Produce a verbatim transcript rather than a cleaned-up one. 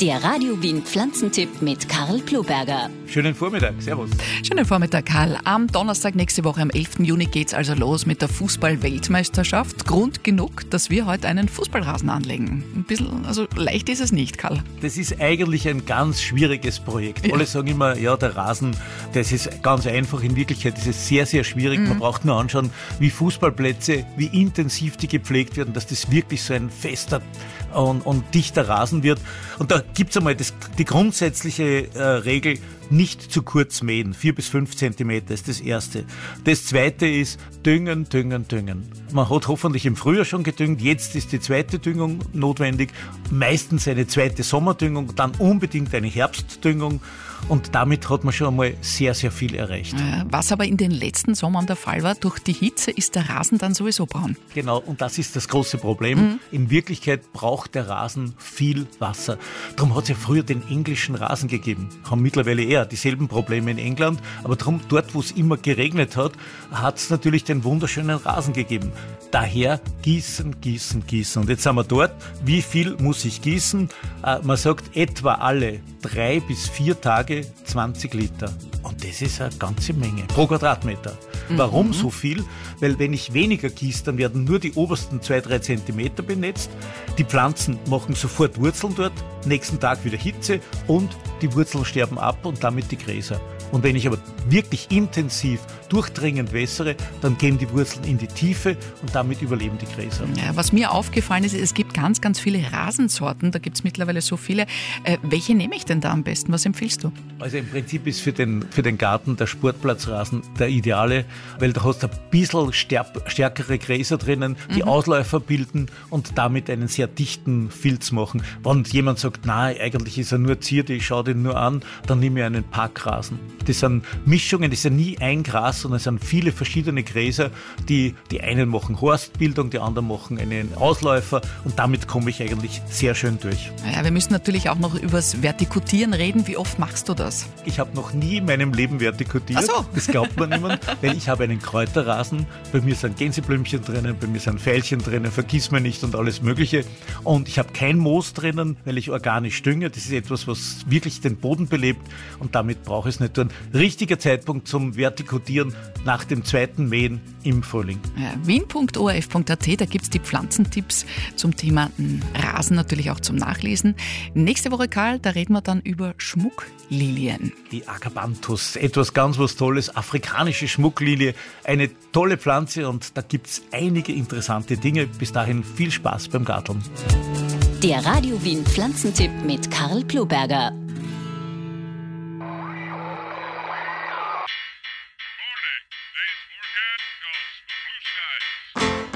Der Radio Wien Pflanzentipp mit Karl Ploberger. Schönen Vormittag, servus. Schönen Vormittag, Karl. Am Donnerstag nächste Woche, am elften Juni, geht's also los mit der Fußball-Weltmeisterschaft. Grund genug, dass wir heute einen Fußballrasen anlegen. Ein bisschen, also leicht ist es nicht, Karl. Das ist eigentlich ein ganz schwieriges Projekt. Ja. Alle sagen immer, ja, der Rasen, das ist ganz einfach. In Wirklichkeit ist es sehr, sehr schwierig. Mhm. Man braucht nur anschauen, wie Fußballplätze, wie intensiv die gepflegt werden, dass das wirklich so ein fester und, und dichter Rasen wird. Und da gibt's einmal das, die grundsätzliche äh, Regel, nicht zu kurz mähen. Vier bis fünf Zentimeter ist das Erste. Das Zweite ist düngen, düngen, düngen. Man hat hoffentlich im Frühjahr schon gedüngt. Jetzt ist die zweite Düngung notwendig. Meistens eine zweite Sommerdüngung, dann unbedingt eine Herbstdüngung. Und damit hat man schon einmal sehr, sehr viel erreicht. Was aber in den letzten Sommern der Fall war, durch die Hitze ist der Rasen dann sowieso braun. Genau, und das ist das große Problem. Mhm. In Wirklichkeit braucht der Rasen viel Wasser. Darum hat es ja früher den englischen Rasen gegeben. Haben mittlerweile eher dieselben Probleme in England. Aber darum, dort, wo es immer geregnet hat, hat es natürlich den wunderschönen Rasen gegeben. Daher gießen, gießen, gießen. Und jetzt sind wir dort. Wie viel muss ich gießen? Äh, man sagt etwa alle drei bis vier Tage zwanzig Liter. Und das ist eine ganze Menge pro Quadratmeter. Mhm. Warum so viel? Weil wenn ich weniger gieße, dann werden nur die obersten zwei, drei Zentimeter benetzt. Die Pflanzen machen sofort Wurzeln dort, nächsten Tag wieder Hitze und die Wurzeln sterben ab und damit die Gräser. Und wenn ich aber wirklich intensiv, durchdringend wässere, dann gehen die Wurzeln in die Tiefe und damit überleben die Gräser. Ja, was mir aufgefallen ist, es gibt ganz, ganz viele Rasensorten. Da gibt es mittlerweile so viele. Äh, welche nehme ich denn da am besten? Was empfiehlst du? Also im Prinzip ist für den, für den Garten der Sportplatzrasen der ideale, weil da hast du ein bisschen sterb, stärkere Gräser drinnen, die mhm. Ausläufer bilden und damit einen sehr dichten Filz machen. Wenn jemand sagt, nein, eigentlich ist er nur Zierde, ich schaue den nur an, dann nehme ich einen Parkrasen. Das sind Mischungen, das ist ja nie ein Gras, sondern es sind viele verschiedene Gräser, die, die einen machen Horstbildung, die anderen machen einen Ausläufer und damit komme ich eigentlich sehr schön durch. Ja, wir müssen natürlich auch noch über das Vertikutieren reden. Wie oft machst du das? Ich habe noch nie in meinem Leben vertikutiert. Ach so. Das glaubt man niemand, weil ich habe einen Kräuterrasen, bei mir sind Gänseblümchen drinnen, bei mir sind Veilchen drinnen, vergiss mir nicht und alles Mögliche. Und ich habe kein Moos drinnen, weil ich organisch dünge. Das ist etwas, was wirklich den Boden belebt und damit brauche ich es nicht tun. Richtiger Zeitpunkt zum Vertikutieren nach dem zweiten Mähen im Frühling. Ja, wien punkt o r f punkt a t, da gibt es die Pflanzentipps zum Thema Rasen, natürlich auch zum Nachlesen. Nächste Woche, Karl, da reden wir dann über Schmucklilien. Die Agapanthus, etwas ganz was Tolles, afrikanische Schmucklilie, eine tolle Pflanze und da gibt es einige interessante Dinge. Bis dahin viel Spaß beim Garteln. Der Radio Wien Pflanzentipp mit Karl Ploberger.